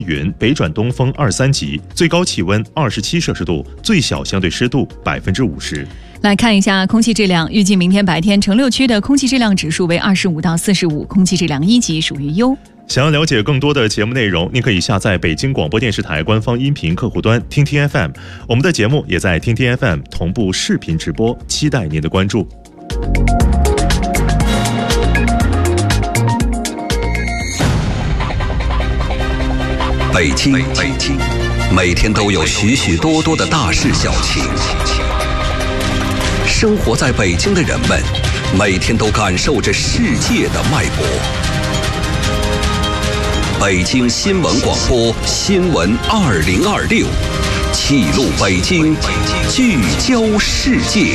云，北转东风2、3级，最高气温27摄氏度，最小相对湿度50%。 来看一下空气质量，预计明天白天城6区的空气质量指数为25到45，空气质量1级，属于优。 想要了解更多的节目内容，您可以下载北京广播电视台官方音频客户端听听 FM， 我们的节目也在听听 FM 同步视频直播，期待您的关注。 北京，每天都有许许多多的大事小情。生活在北京的人们，每天都感受着世界的脉搏。北京新闻广播新闻2026，记录北京，聚焦世界。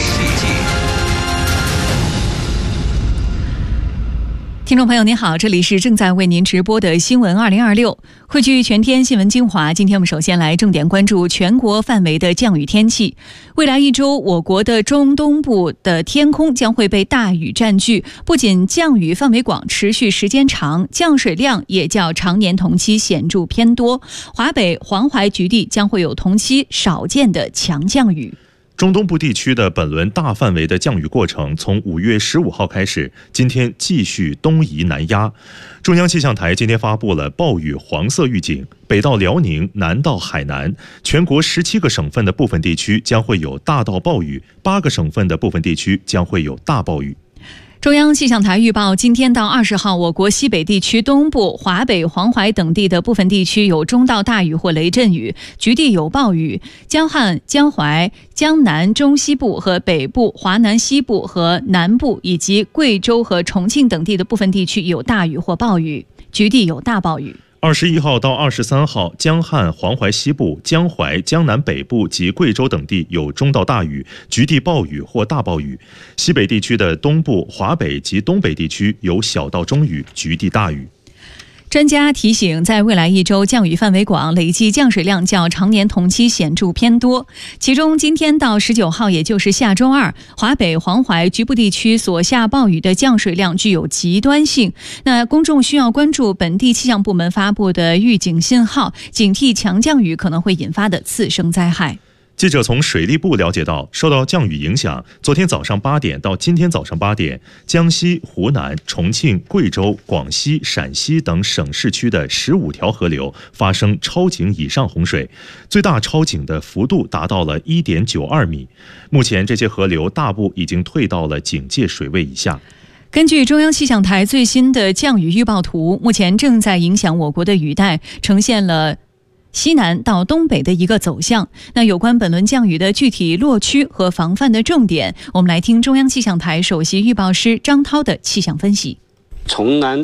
听众朋友您好，这里是正在为您直播的新闻2026，汇聚全天新闻精华。今天我们首先来重点关注全国范围的降雨天气。未来1周，我国的中东部的天空将会被大雨占据，不仅降雨范围广，持续时间长，降水量也较常年同期显著偏多。华北、黄淮局地将会有同期少见的强降雨。 中东部地区的本轮大范围的降雨过程从5月15号开始，今天继续东移南压。中央气象台今天发布了暴雨黄色预警，北到辽宁，南到海南，全国17个省份的部分地区将会有大到暴雨，8个省份的部分地区将会有大暴雨。 中央气象台预报，今天到20号，我国西北地区东部、华北、黄淮等地的部分地区有中到大雨或雷阵雨，局地有暴雨；江汉、江淮、江南中西部和北部、华南西部和南部以及贵州和重庆等地的部分地区有大雨或暴雨，局地有大暴雨。 21号到23号，江汉、黄淮西部、江淮、江南北部及贵州等地有中到大雨，局地暴雨或大暴雨；西北地区的东部、华北及东北地区有小到中雨，局地大雨。 专家提醒，在未来1周降雨范围广，累计降水量较常年同期显著偏多。其中，今天到19号，也就是下周二，华北、黄淮局部地区所下暴雨的降水量具有极端性。那公众需要关注本地气象部门发布的预警信号，警惕强降雨可能会引发的次生灾害。 记者从水利部了解到，受到降雨影响，昨天早上8点到今天早上8点，江西、湖南、重庆、贵州、广西、陕西等省市区的15条河流发生超警以上洪水，最大超警的幅度达到了1.92米。目前这些河流大部已经退到了警戒水位以下。 根据中央气象台最新的降雨预报图，目前正在影响我国的雨带呈现了西南到东北的一个走向。那有关本轮降雨的具体落区和防范的重点，我们来听中央气象台首席预报师张涛的气象分析。 从南